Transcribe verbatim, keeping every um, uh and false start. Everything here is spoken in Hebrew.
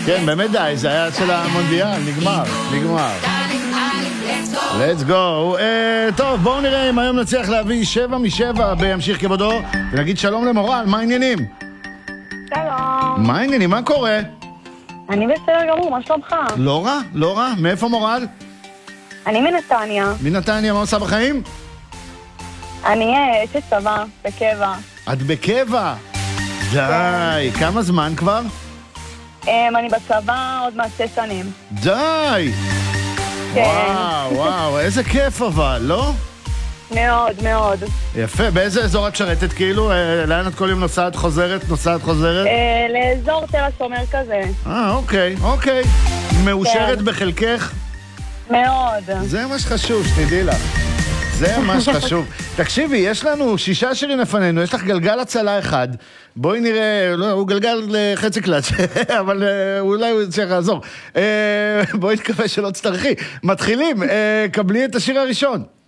כן, באמת די, זה היה של המונדיאל, נגמר, נגמר. Let's go. Uh, טוב, בואו נראה אם היום נצליח להביא שבע משבע בימשיך כבודו, ונגיד שלום למורל, מה העניינים? שלום. מה העניינים, מה קורה? אני בסדר גמור, מה שלומך? לא רע, לא רע, מאיפה מורל? אני מנתניה. מנתניה, מה עושה בחיים? אני אשת צבא, בקבע. את בקבע? די, כמה זמן כבר? Um, אני בצבא עוד מעט שש שנים. די! כן. וואו, וואו, איזה כיף אבל, לא? מאוד, מאוד. יפה, באיזה אזור את שרתת כאילו? אה, לאן את כל יום נוסעת, חוזרת, נוסעת, חוזרת? Uh, לאזור תל השומר כזה. אה, אוקיי, אוקיי. מאושרת כן. בחלקך? מאוד. זה מה שחשוב, שתדעי לך. זה מה שחשוב. תקשיבי, יש לנו שישה שירים לפנינו, יש לך גלגל הצלה אחד. בואי נראה, לא, הוא גלגל לחצי קלאץ', אבל אה, אולי הוא צריך לעזור. אה, בואי נקווה שלא תצטרכי. מתחילים, אה, קבלי את השיר הראשון.